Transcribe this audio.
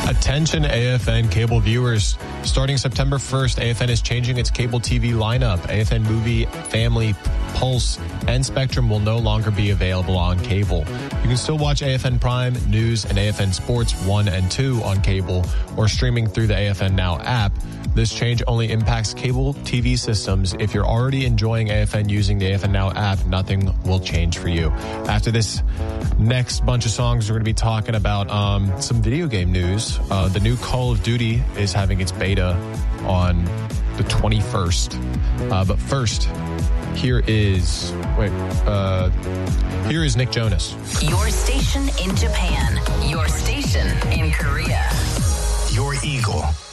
Attention AFN cable viewers. Starting September 1st, AFN is changing its cable TV lineup. AFN Movie, Family, Pulse, and Spectrum will no longer be available on cable. You can still watch AFN Prime, News, and AFN Sports 1 and 2 on cable or streaming through the AFN Now app. This change only impacts cable TV systems. If you're already enjoying AFN using the AFN Now app, nothing will change for you. After this next bunch of songs, we're going to be talking about some video game news. The new Call of Duty is having its beta on the 21st. But first, here is Nick Jonas. Your station in Japan. Your station in Korea. Your Eagle.